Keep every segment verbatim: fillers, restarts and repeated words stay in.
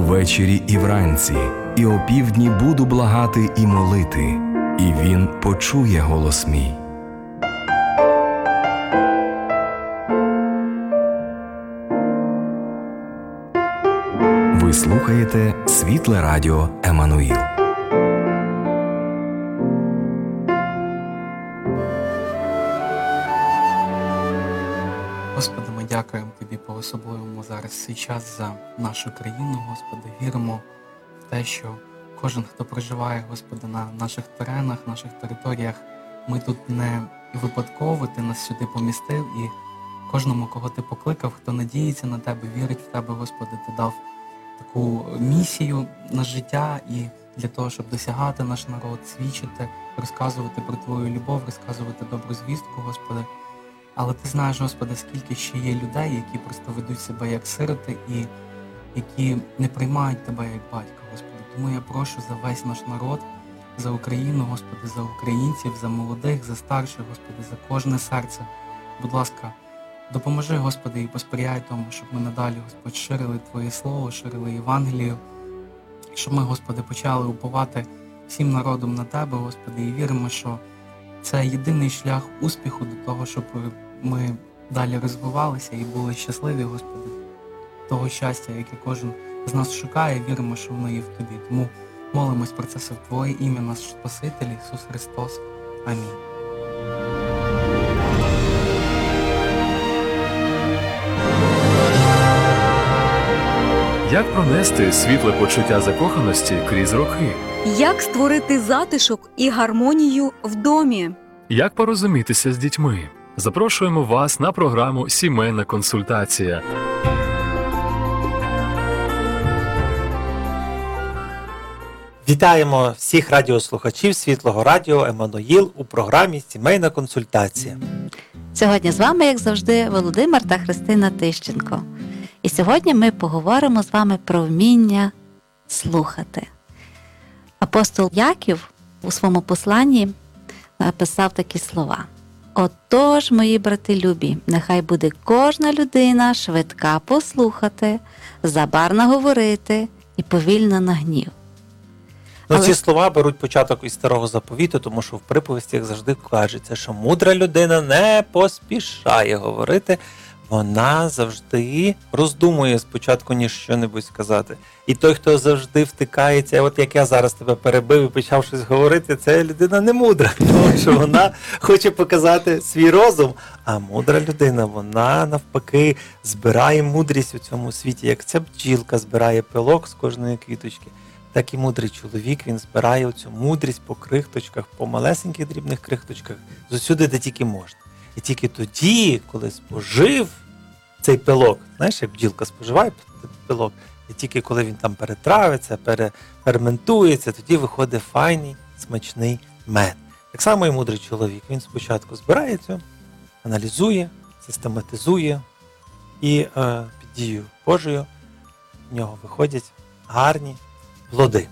ввечері і вранці, і опівдні буду благати і молити, і він почує голос мій. Ви слухаєте Світле Радіо Еммануїл. Господи, ми дякуємо Тобі по-особливому зараз цей час за нашу країну, Господи. Віримо в те, що кожен, хто проживає, Господи, на наших теренах, наших територіях, ми тут не випадково, Ти нас сюди помістив, і кожному, кого Ти покликав, хто надіється на Тебе, вірить в Тебе, Господи, Ти дав таку місію на життя і для того, щоб досягати наш народ, свідчити, розказувати про Твою любов, розказувати добру звістку, Господи. Але Ти знаєш, Господи, скільки ще є людей, які просто ведуть себе як сироти і які не приймають Тебе як батька, Господи. Тому я прошу за весь наш народ, за Україну, Господи, за українців, за молодих, за старших, Господи, за кожне серце. Будь ласка, допоможи, Господи, і посприяй тому, щоб ми надалі, Господь, ширили Твоє Слово, ширили Євангелію, щоб ми, Господи, почали уповати всім народом на Тебе, Господи, і віримо, що це єдиний шлях успіху до того, щоб ми далі розвивалися і були щасливі, Господи, того щастя, яке кожен з нас шукає, віримо, що воно є в Тобі. Тому молимось про це в Твоє ім'я, наш Спаситель, Ісус Христос. Амінь. Як пронести світле почуття закоханості крізь роки? Як створити затишок і гармонію в домі? Як порозумітися з дітьми? Запрошуємо вас на програму «Сімейна консультація». Вітаємо всіх радіослухачів Світлого Радіо Еммануїл у програмі «Сімейна консультація». Сьогодні з вами, як завжди, Володимир та Христина Тищенко. І сьогодні ми поговоримо з вами про вміння слухати. Апостол Яків у своєму посланні написав такі слова. «Отож, мої брати любі, нехай буде кожна людина швидка послухати, забарна говорити і повільна на гнів». Ну, Але... Ці слова беруть початок із Старого Заповіту, тому що в приповістях завжди кажеться, що мудра людина не поспішає говорити, вона завжди роздумує спочатку, ніж що-небудь сказати. І той, хто завжди втикається, от як я зараз тебе перебив і почав щось говорити, це людина не мудра, тому що вона хоче показати свій розум. А мудра людина, вона навпаки збирає мудрість у цьому світі, як ця бджілка збирає пилок з кожної квіточки. Так і мудрий чоловік, він збирає оцю мудрість по крихточках, по малесеньких дрібних крихточках, зусюди, де тільки можна. І тільки тоді, коли спожив цей пилок, знаєш, як бджілка споживає пилок, і тільки коли він там перетравиться, переферментується, тоді виходить файний, смачний мед. Так само і мудрий чоловік. Він спочатку збирає цю, аналізує, систематизує, і е, під дією Божою в нього виходять гарні плоди.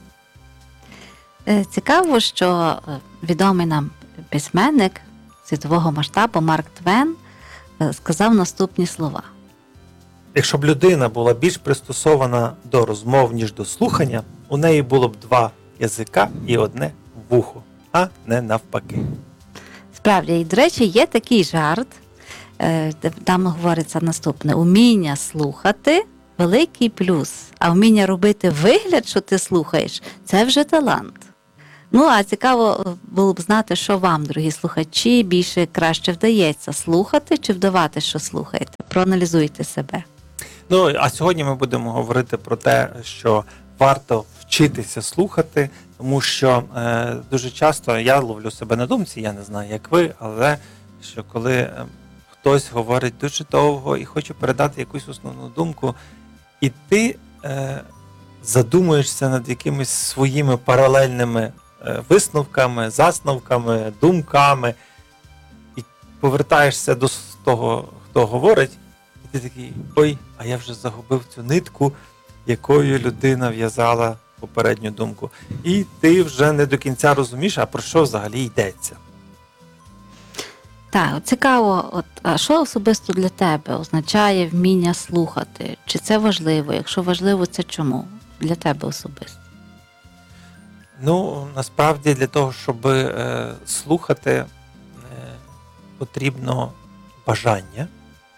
Цікаво, що відомий нам письменник світового масштабу Марк Твен сказав наступні слова. Якщо б людина була більш пристосована до розмов, ніж до слухання, у неї було б два язика і одне вухо, а не навпаки. Справді, і, до речі, є такий жарт, там говориться наступне. Уміння слухати – великий плюс, а вміння робити вигляд, що ти слухаєш – це вже талант. Ну, а цікаво було б знати, що вам, дорогі слухачі, більше краще вдається – слухати чи вдавати, що слухаєте. Проаналізуйте себе. Ну, а сьогодні ми будемо говорити про те, що варто вчитися слухати, тому що е, дуже часто я ловлю себе на думці, я не знаю, як ви, але що коли е, хтось говорить дуже довго і хоче передати якусь основну думку, і ти е, задумуєшся над якимись своїми паралельними е, висновками, засновками, думками, і повертаєшся до того, хто говорить, і ти такий, ой, а я вже загубив цю нитку, якою людина в'язала попередню думку. І ти вже не до кінця розумієш, а про що взагалі йдеться. Так, цікаво, от, а що особисто для тебе означає вміння слухати? Чи це важливо? Якщо важливо, це чому? для тебе особисто? Ну, насправді для того, щоб е, слухати, е, потрібно бажання.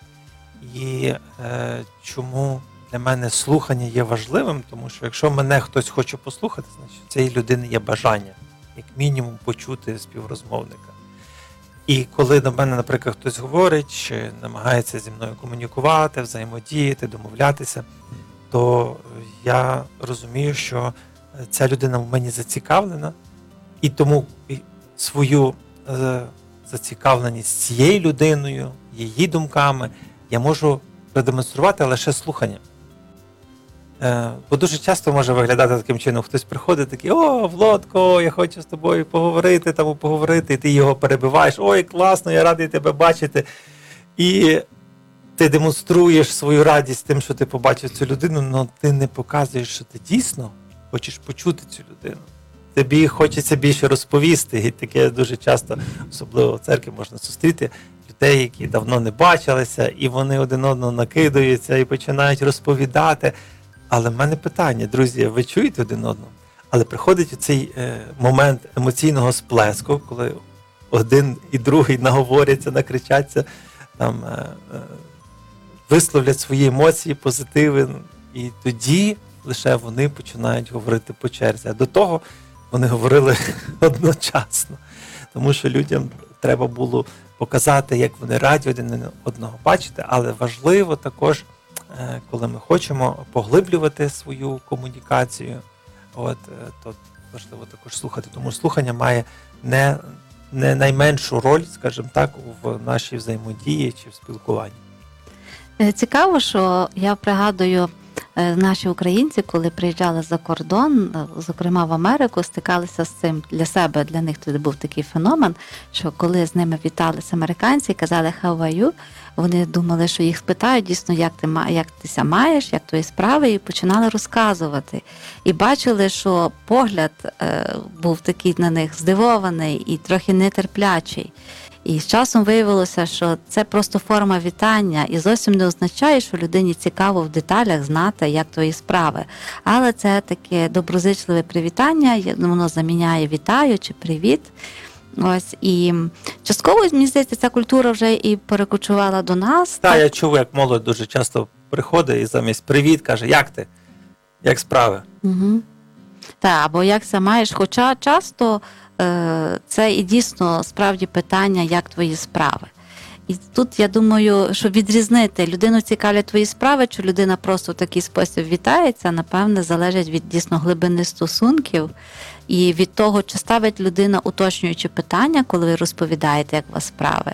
І е, чому для мене слухання є важливим? Тому що якщо мене хтось хоче послухати, значить у цієї людини є бажання, як мінімум, почути співрозмовника. І коли до мене, наприклад, хтось говорить, чи намагається зі мною комунікувати, взаємодіяти, домовлятися, то я розумію, що ця людина в мені зацікавлена, і тому свою е, зацікавленість цією людиною, її думками я можу продемонструвати лише слуханням. Е, бо дуже часто може виглядати таким чином, хтось приходить такий: о, Володко, я хочу з тобою поговорити, там поговорити, і ти його перебиваєш: ой, класно, я радий тебе бачити. І ти демонструєш свою радість тим, що ти побачив цю людину, але ти не показуєш, що ти дійсно хочеш почути цю людину. Тобі хочеться більше розповісти, і таке дуже часто, особливо в церкві, можна зустріти людей, які давно не бачилися, і вони один одного накидаються і починають розповідати. Але в мене питання, друзі, ви чуєте один одного? Але приходить цей е, момент емоційного сплеску, коли один і другий наговоряться, накричаться, там, е, е, висловлять свої емоції, позитиви, і тоді лише вони починають говорити по черзі. А до того вони говорили одночасно, тому що людям треба було показати, як вони раді один одного бачити, але важливо також, коли ми хочемо поглиблювати свою комунікацію, от, то важливо також слухати, тому що слухання має не, не найменшу роль, скажімо так, в нашій взаємодії чи в спілкуванні. Цікаво, що я пригадую, наші українці, коли приїжджали за кордон, зокрема в Америку, стикалися з цим для себе, для них тоді був такий феномен, що коли з ними віталися американці і казали «How are you?», вони думали, що їх спитають дійсно, як ти, як ти ся маєш, як твої справи, і починали розказувати. І бачили, що погляд е, був такий на них здивований і трохи нетерплячий. І з часом виявилося, що це просто форма вітання і зовсім не означає, що людині цікаво в деталях знати, як твої справи. Але це таке доброзичливе привітання, воно заміняє «вітаю» чи «привіт». Ось, і частково, мені здається, ця культура вже і перекочувала до нас. Так, так, я чув, як молодь дуже часто приходить і замість «привіт» каже: як ти? Як справи? Угу. Так, або як це маєш, хоча часто е, це і дійсно справді питання, як твої справи. І тут, я думаю, щоб відрізнити, людину цікавлять твої справи, чи людина просто в такий спосіб вітається, напевне, залежить від дійсно глибини стосунків і від того, чи ставить людина уточнюючі питання, коли ви розповідаєте, як у вас справи,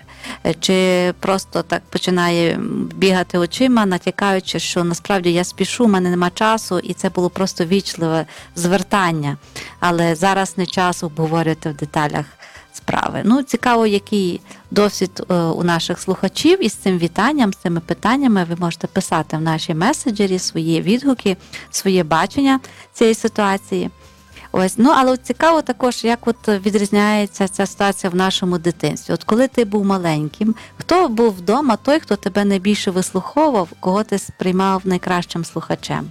чи просто так починає бігати очима, натякаючи, що насправді я спішу, в мене нема часу, і це було просто вічливе звертання. Але зараз не час обговорювати в деталях справи. Ну, цікаво, який досвід у наших слухачів із цим вітанням, з цими питаннями. Ви можете писати в нашій меседжері свої відгуки, своє бачення цієї ситуації. Ось, ну, але цікаво також, як от відрізняється ця ситуація в нашому дитинстві. От коли ти був маленьким, хто був вдома той, хто тебе найбільше вислуховував, кого ти сприймав найкращим слухачем?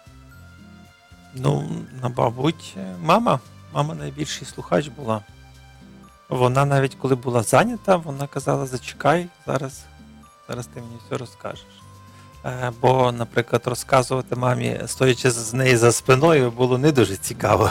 Ну, мабуть, мама. Мама найбільший слухач була. Вона навіть коли була зайнята, вона казала: зачекай, зараз, зараз ти мені все розкажеш. Бо, наприклад, розказувати мамі, стоячи з неї за спиною, було не дуже цікаво.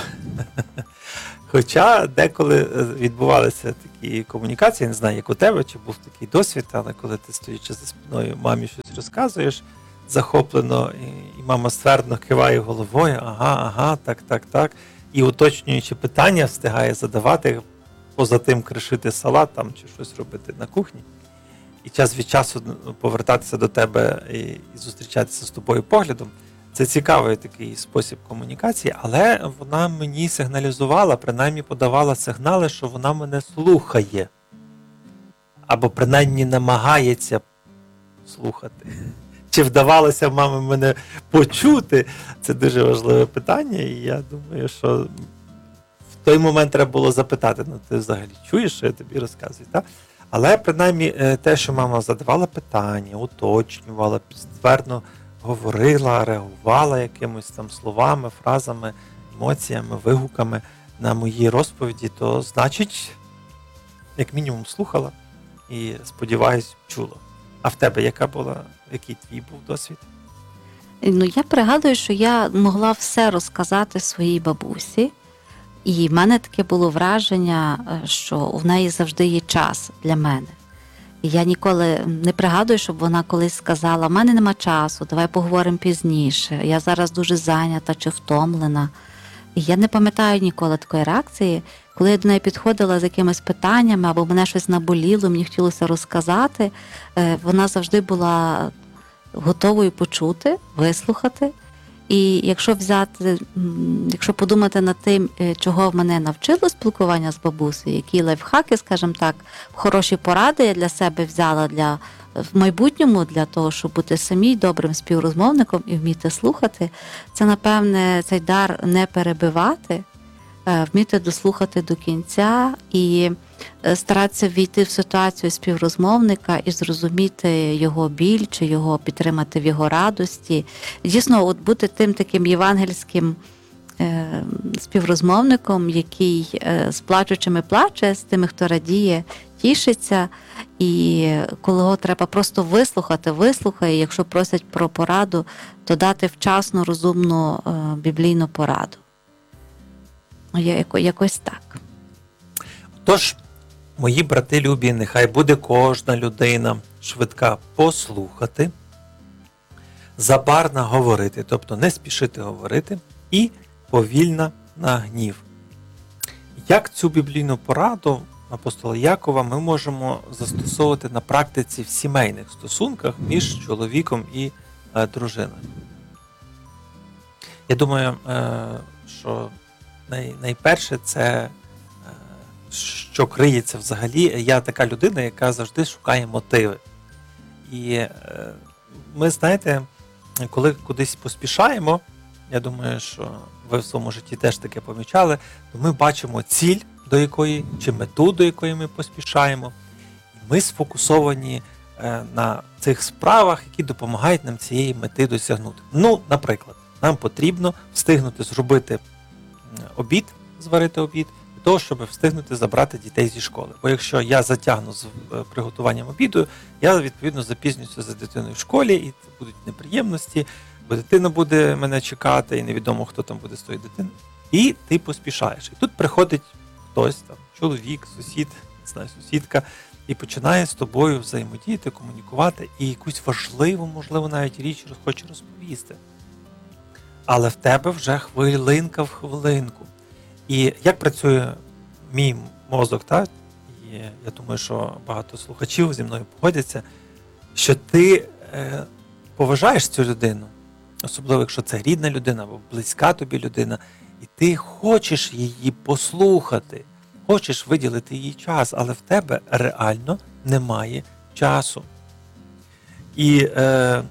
Хоча деколи відбувалися такі комунікації, не знаю, як у тебе, чи був такий досвід, але коли ти, стоячи за спиною, мамі щось розказуєш захоплено, і мама ствердно киває головою: ага, ага, так, так, так, і уточнюючи питання встигає задавати, поза тим кришити салат там, чи щось робити на кухні. І час від часу повертатися до тебе і, і зустрічатися з тобою поглядом. Це цікавий такий спосіб комунікації, але вона мені сигналізувала, принаймні подавала сигнали, що вона мене слухає. Або принаймні намагається слухати. Чи вдавалося мамі мене почути? Це дуже важливе питання, і я думаю, що в той момент треба було запитати: ну ти взагалі чуєш, що я тобі розказую, так? Але, принаймні, те, що мама задавала питання, уточнювала, ствердно говорила, реагувала якимось там словами, фразами, емоціями, вигуками на мої розповіді, то значить, як мінімум, слухала і, сподіваюсь, чула. А в тебе яка була, який твій був досвід? Ну, я пригадую, що я могла все розказати своїй бабусі, і в мене таке було враження, що в неї завжди є час для мене. І я ніколи не пригадую, щоб вона колись сказала: в мене нема часу, давай поговоримо пізніше, я зараз дуже зайнята чи втомлена. І я не пам'ятаю ніколи такої реакції, коли я до неї підходила з якимись питаннями, або мене щось наболіло, мені хотілося розказати, вона завжди була готовою почути, вислухати. І якщо взяти, якщо подумати над тим, чого в мене навчило спілкування з бабусею, які лайфхаки, скажімо так, хороші поради я для себе взяла для в майбутньому, для того, щоб бути самій добрим співрозмовником і вміти слухати, це, напевне, цей дар не перебивати, вміти дослухати до кінця і старатися війти в ситуацію співрозмовника і зрозуміти його біль, чи його підтримати в його радості. Дійсно, от бути тим таким євангельським е, співрозмовником, який е, з плачучими плаче, з тими, хто радіє, тішиться, і коли його треба просто вислухати, вислухає, якщо просять про пораду, то дати вчасну, розумну е, біблійну пораду. Якось так. Тож, мої брати любі, нехай буде кожна людина швидка послухати, забарна говорити, тобто не спішити говорити, і повільна на гнів. Як цю біблійну пораду апостола Якова ми можемо застосовувати на практиці в сімейних стосунках між чоловіком і е, дружиною? Я думаю, е, що най, найперше це що криється взагалі. Я така людина, яка завжди шукає мотиви. І е, ми, знаєте, коли кудись поспішаємо, я думаю, що ви в своєму житті теж таке помічали, то ми бачимо ціль, до якої, чи мету, до якої ми поспішаємо. І ми сфокусовані е, на цих справах, які допомагають нам цієї мети досягнути. Ну, наприклад, нам потрібно встигнути зробити обід, зварити обід, того, щоб встигнути забрати дітей зі школи. Бо якщо я затягну з приготуванням обіду, я, відповідно, запізнююся за дитиною в школі, і це будуть неприємності, бо дитина буде мене чекати, і невідомо, хто там буде з тої дитини. І ти поспішаєш. І тут приходить хтось, там, чоловік, сусід, не знаю, сусідка, і починає з тобою взаємодіяти, комунікувати, і якусь важливу, можливо, навіть річ хоче розповісти. Але в тебе вже хвилинка в хвилинку. І як працює мій мозок, так? І я думаю, що багато слухачів зі мною погодяться, що ти е, поважаєш цю людину, особливо якщо це рідна людина або близька тобі людина, і ти хочеш її послухати, хочеш виділити їй час, але в тебе реально немає часу. І е,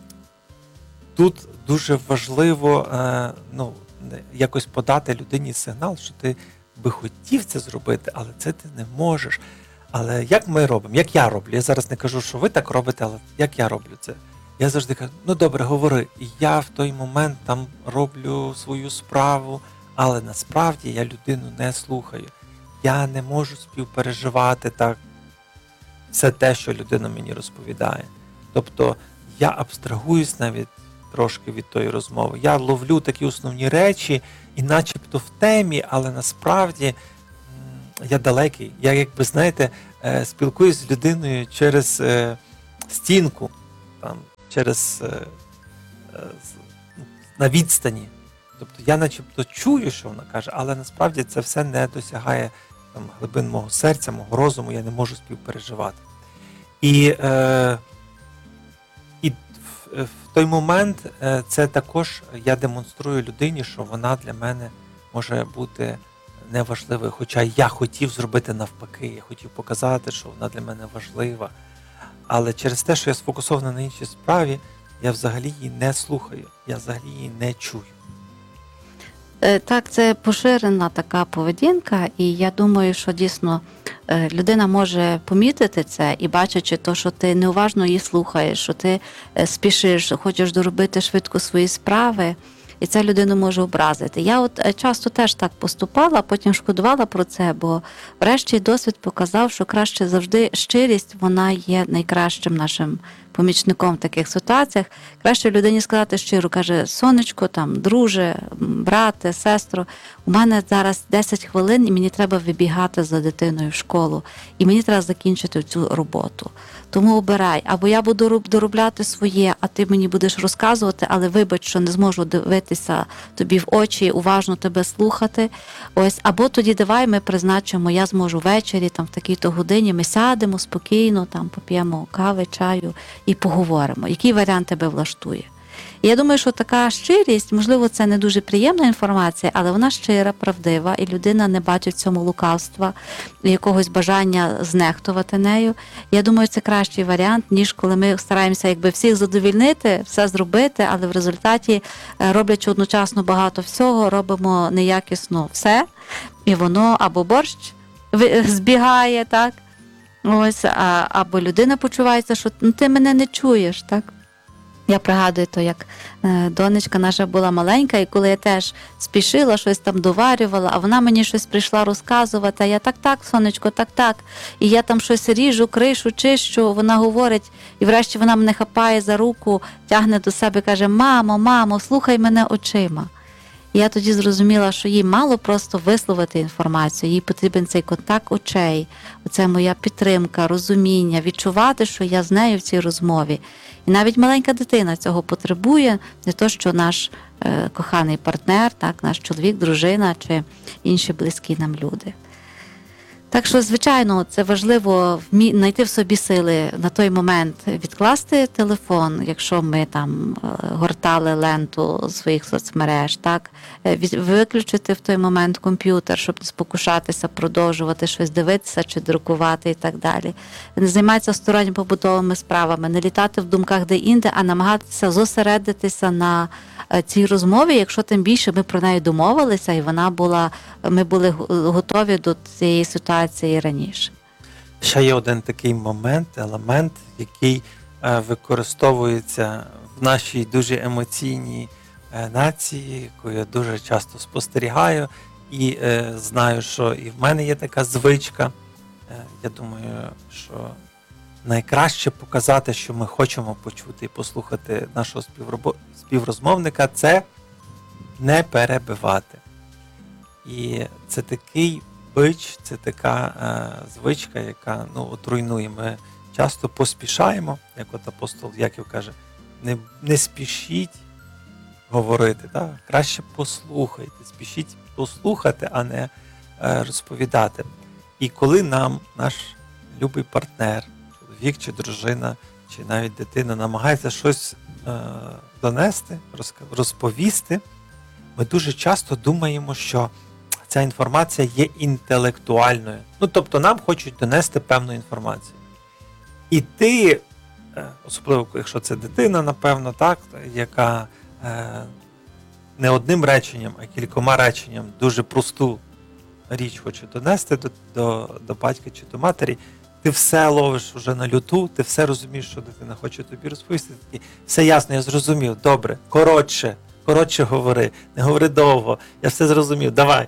тут дуже важливо е, ну, якось подати людині сигнал, що ти би хотів це зробити, але це ти не можеш. Але як ми робимо? Як я роблю? Я зараз не кажу, що ви так робите, але як я роблю це? Я завжди кажу: ну добре, говори. І я в той момент там роблю свою справу, але насправді я людину не слухаю. Я не можу співпереживати так все те, що людина мені розповідає. Тобто я абстрагуюсь навіть трошки від тої розмови. Я ловлю такі основні речі, і начебто в темі, але насправді я далекий. Я, якби, знаєте, спілкуюсь з людиною через стінку, там, через на відстані. Тобто я начебто чую, що вона каже, але насправді це все не досягає там глибин мого серця, мого розуму, я не можу співпереживати. І, е, і в, в той момент це також я демонструю людині, що вона для мене може бути неважливою, хоча я хотів зробити навпаки, я хотів показати, що вона для мене важлива. Але через те, що я сфокусований на іншій справі, я взагалі її не слухаю, я взагалі її не чую. Е, Так, це поширена така поведінка, і я думаю, що дійсно е, людина може помітити це і бачачи то, що ти неуважно її слухаєш, що ти е, спішиш, хочеш доробити швидко свої справи, і це людину може образити. Я от е, часто теж так поступала, потім шкодувала про це, бо врешті досвід показав, що краще завжди щирість, вона є найкращим нашим помічником в таких ситуаціях. Краще людині сказати щиро, каже: сонечко, там, друже, брате, сестро, у мене зараз десять хвилин і мені треба вибігати за дитиною в школу, і мені треба закінчити цю роботу. Тому обирай, або я буду роб- доробляти своє, а ти мені будеш розказувати, але вибач, що не зможу дивитися тобі в очі, уважно тебе слухати. Ось, або тоді давай ми призначимо, я зможу ввечері, там в такій-то годині, ми сядемо спокійно, там поп'ємо кави, чаю і поговоримо, який варіант тебе влаштує. І я думаю, що така щирість, можливо, це не дуже приємна інформація, але вона щира, правдива, і людина не бачить в цьому лукавства, якогось бажання знехтувати нею. Я думаю, це кращий варіант, ніж коли ми стараємося якби всіх задовільнити, все зробити, але в результаті, е, роблячи одночасно багато всього, робимо неякісно все, і воно або борщ ви- збігає, так? Ось, а, або людина почувається, що ну, ти мене не чуєш, так? Я пригадую то, як е, донечка наша була маленька, і коли я теж спішила, щось там доварювала, а вона мені щось прийшла розказувати, а я так-так, сонечко, так-так, і я там щось ріжу, кришу, чищу, вона говорить, і врешті вона мене хапає за руку, тягне до себе, каже: мамо, мамо, слухай мене очима. І я тоді зрозуміла, що їй мало просто висловити інформацію, їй потрібен цей контакт очей, оце моя підтримка, розуміння, відчувати, що я з нею в цій розмові. І навіть маленька дитина цього потребує, не то, що наш е, коханий партнер, так, наш чоловік, дружина чи інші близькі нам люди. Так що, звичайно, це важливо вмі- знайти в собі сили на той момент відкласти телефон, якщо ми там е, гортали ленту своїх соцмереж, так, Е, від- виключити в той момент комп'ютер, щоб не спокушатися, продовжувати щось дивитися чи друкувати і так далі. Не займатися сторонніми побутовими справами, не літати в думках де-інде, а намагатися зосередитися на е, цій розмові, якщо тим більше ми про неї домовилися, і вона була, ми були го- готові до цієї ситуації раніше. Ще є один такий момент, елемент, який е, використовується в нашій дуже емоційній е, нації, яку я дуже часто спостерігаю, і е, знаю, що і в мене є така звичка. Е, я думаю, що найкраще показати, що ми хочемо почути і послухати нашого співробо- співрозмовника, це не перебивати. І це такий бич, це така е, звичка, яка ну, от руйнує. Ми часто поспішаємо, як от апостол Яків каже, не, не спішіть говорити, так? Краще послухайте, спішіть послухати, а не е, розповідати. І коли нам наш любий партнер, чоловік чи дружина, чи навіть дитина намагається щось е, донести, розка- розповісти, ми дуже часто думаємо, що ця інформація є інтелектуальною. Ну, тобто нам хочуть донести певну інформацію. І ти, е, особливо, якщо це дитина, напевно, так, яка е, не одним реченням, а кількома реченням дуже просту річ хоче донести до, до, до батька чи до матері, ти все ловиш вже на люту, ти все розумієш, що дитина хоче тобі розповісти. Такі, все ясно, я зрозумів, добре, коротше, коротше говори, не говори довго, я все зрозумів, давай.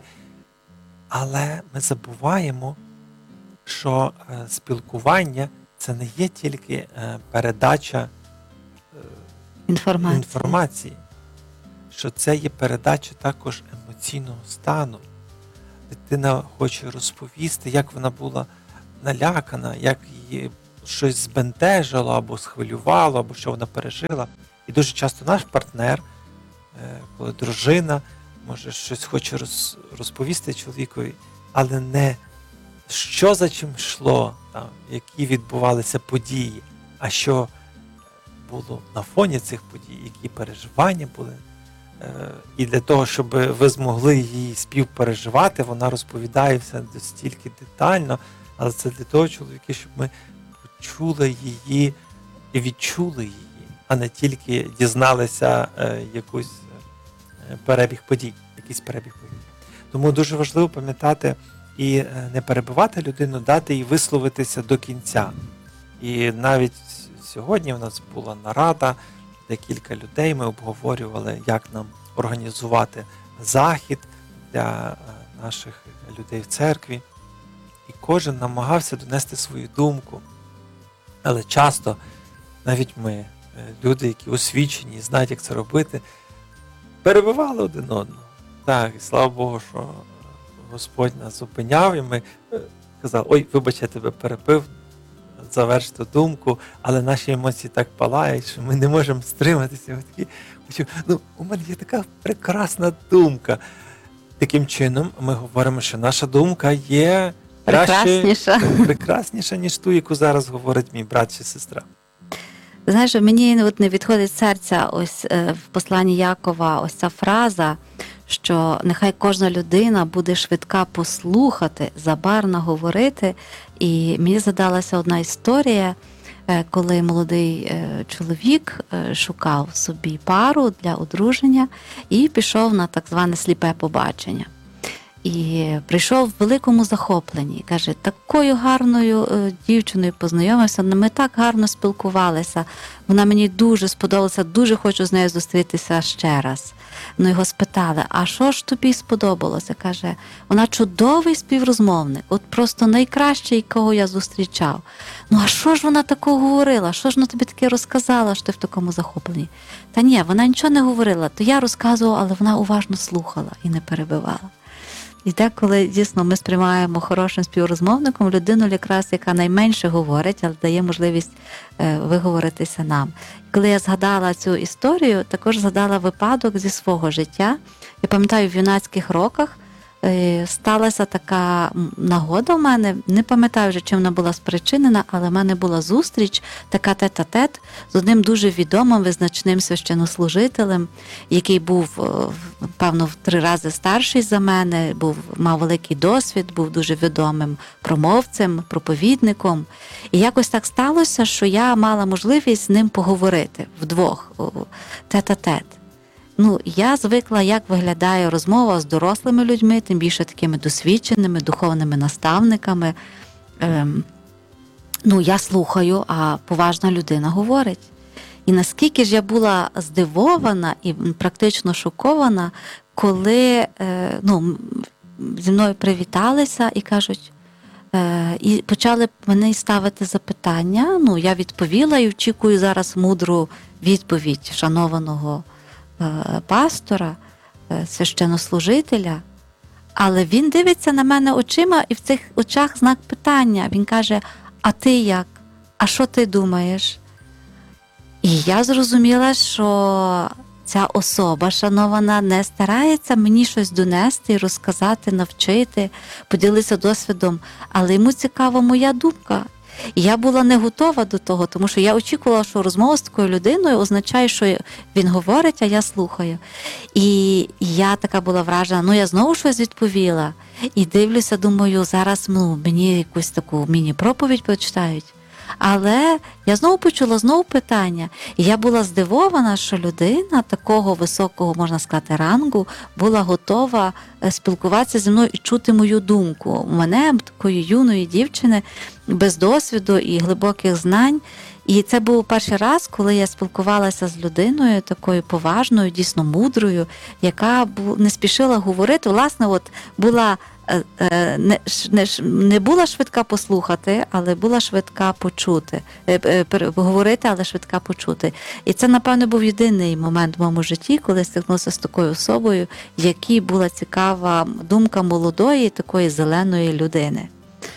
Але ми забуваємо, що е, спілкування – це не є тільки е, передача е, Інформація. інформації, що це є передача також емоційного стану. Дитина хоче розповісти, як вона була налякана, як її щось збентежило або схвилювало, або що вона пережила. І дуже часто наш партнер, е, коли дружина, може щось хоче роз, розповісти чоловікові, але не що за чим йшло, там, які відбувалися події, а що було на фоні цих подій, які переживання були. Е, і для того, щоб ви змогли її співпереживати, вона розповідає все настільки детально, але це для того, чоловіки, щоб ми почули її і відчули її, а не тільки дізналися е, якусь е, перебіг подій, якийсь перебіг подій. Тому дуже важливо пам'ятати і не перебивати людину, дати їй висловитися до кінця. І навіть сьогодні в нас була нарада, де кілька людей, ми обговорювали, як нам організувати захід для наших людей в церкві. І кожен намагався донести свою думку. Але часто навіть ми, люди, які освічені, знають, як це робити, перебивали один одного. Так, і слава Богу, що Господь нас зупиняв, і ми казали, ой, вибач, я тебе перебив, заверш ту думку, але наші емоції так палають, що ми не можемо стриматися. Такі, ну, у мене є така прекрасна думка. Таким чином, ми говоримо, що наша думка є Прекрасніша. краще, прекрасніша, ніж ту, яку зараз говорить мій брат чи сестра. Знаєш, мені от не відходить з серця ось в посланні Якова ось ця фраза, що нехай кожна людина буде швидка послухати, забарно говорити. І мені задалася одна історія, коли молодий чоловік шукав собі пару для одруження і пішов на так зване сліпе побачення. І прийшов в великому захопленні. Каже, такою гарною дівчиною познайомився, ми так гарно спілкувалися. Вона мені дуже сподобалася, дуже хочу з нею зустрітися ще раз. Ну, його спитали, а що ж тобі сподобалося? Каже, вона чудовий співрозмовник, от просто найкращий, кого я зустрічав. Ну, а що ж вона такого говорила? Що ж вона тобі таке розказала, що ти в такому захопленні? Та ні, вона нічого не говорила, то я розказувала, але вона уважно слухала і не перебивала. І деколи, дійсно, ми сприймаємо хорошим співрозмовником людину, якраз, яка найменше говорить, але дає можливість е, виговоритися нам. Коли я згадала цю історію, також згадала випадок зі свого життя. Я пам'ятаю, в юнацьких роках е, сталася така нагода в мене, не пам'ятаю вже, чим вона була спричинена, але в мене була зустріч, така тет-а-тет, з одним дуже відомим, визначним священнослужителем, який був, певно, в три рази старший за мене, був, мав великий досвід, був дуже відомим промовцем, проповідником. І якось так сталося, що я мала можливість з ним поговорити вдвох, тет-а-тет. Ну, я звикла, як виглядає розмова з дорослими людьми, тим більше такими досвідченими, духовними наставниками. Ем, ну, я слухаю, а поважна людина говорить. І наскільки ж я була здивована і практично шокована, коли е, ну, зі мною привіталися і кажуть, е, і почали мене ставити запитання. Ну, я відповіла і очікую зараз мудру відповідь шанованого пастора, священнослужителя, але він дивиться на мене очима, і в цих очах знак питання. Він каже, а ти як? А що ти думаєш? І я зрозуміла, що ця особа шанована не старається мені щось донести, розказати, навчити, поділитися досвідом, але йому цікава моя думка. І я була не готова до того, тому що я очікувала, що розмова з такою людиною означає, що він говорить, а я слухаю. І я така була вражена, ну я знову щось відповіла. І дивлюся, думаю, зараз ну, мені якусь таку міні-проповідь почитають. Але я знову почула знову питання. І я була здивована, що людина такого високого, можна сказати, рангу була готова спілкуватися зі мною і чути мою думку. У мене, такої юної дівчини, без досвіду і глибоких знань. І це був перший раз, коли я спілкувалася з людиною такою поважною, дійсно мудрою, яка не спішила говорити. Власне, от була не, не, не була швидка послухати, але була швидка почути. Говорити, але швидка почути. І це, напевно, був єдиний момент в моєму житті, коли стикнувся з такою особою, якій була цікава думка молодої, такої зеленої людини.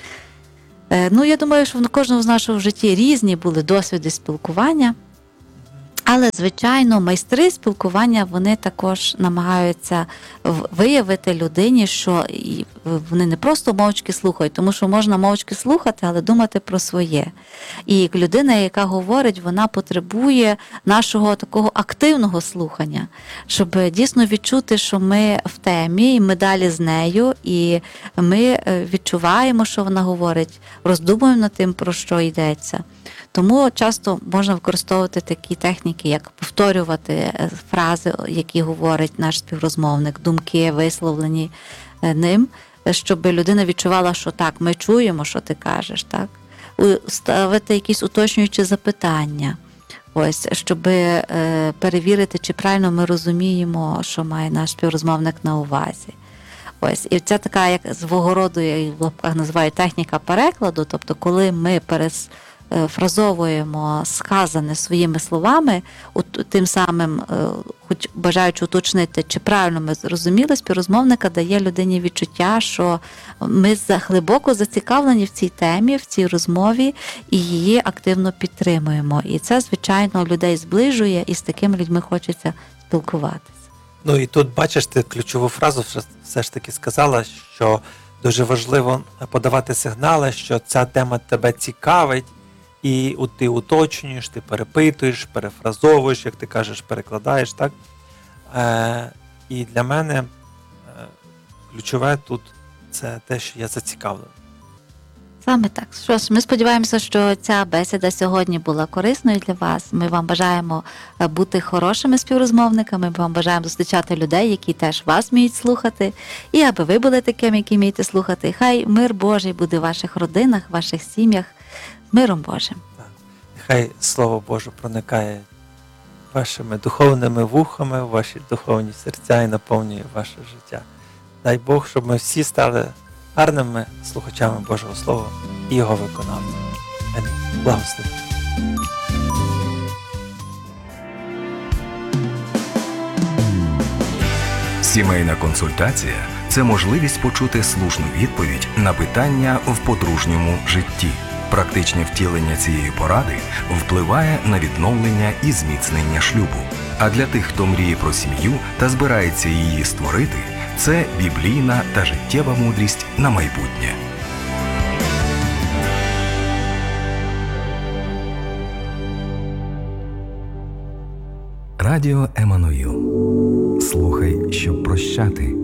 Ну, я думаю, що в кожному з нашого в житті різні були досвіди спілкування, але, звичайно, майстри спілкування, вони також намагаються виявити людині, що вони не просто мовчки слухають, тому що можна мовчки слухати, але думати про своє. І людина, яка говорить, вона потребує нашого такого активного слухання, щоб дійсно відчути, що ми в темі, і ми далі з нею, і ми відчуваємо, що вона говорить, роздумуємо над тим, про що йдеться. Тому часто можна використовувати такі техніки, як повторювати фрази, які говорить наш співрозмовник, думки, висловлені ним, щоб людина відчувала, що так, ми чуємо, що ти кажеш, так? Ставити якісь уточнюючі запитання, ось, щоб е, перевірити, чи правильно ми розуміємо, що має наш співрозмовник на увазі. Ось, і це така, як свого роду, я в лапках називаю техніка перекладу, тобто коли ми перефразовуємо сказане своїми словами, тим самим, хоч бажаючи уточнити, чи правильно ми зрозуміли, співрозмовника дає людині відчуття, що ми глибоко зацікавлені в цій темі, в цій розмові, і її активно підтримуємо. І це, звичайно, людей зближує, і з такими людьми хочеться спілкуватися. Ну і тут, бачиш, ти ключову фразу все ж таки сказала, що дуже важливо подавати сигнали, що ця тема тебе цікавить, і ти уточнюєш, ти перепитуєш, перефразовуєш, як ти кажеш, перекладаєш, так? Е, і для мене е, ключове тут це те, що я зацікавлений. Саме так. Що ж, ми сподіваємося, що ця бесіда сьогодні була корисною для вас. Ми вам бажаємо бути хорошими співрозмовниками, ми вам бажаємо зустрічати людей, які теж вас вміють слухати, і аби ви були такими, які вмієте слухати. Хай мир Божий буде в ваших родинах, в ваших сім'ях. Миром Божим. Так. Нехай Слово Боже проникає вашими духовними вухами, в ваші духовні серця і наповнює ваше життя. Дай Бог, щоб ми всі стали гарними слухачами Божого Слова і його виконавцями. Амінь. Благослови. Сімейна консультація – це можливість почути слушну відповідь на питання в подружньому житті. Практичне втілення цієї поради впливає на відновлення і зміцнення шлюбу. А для тих, хто мріє про сім'ю та збирається її створити, це біблійна та життєва мудрість на майбутнє. Радіо Еммануїл. Слухай, щоб прощати.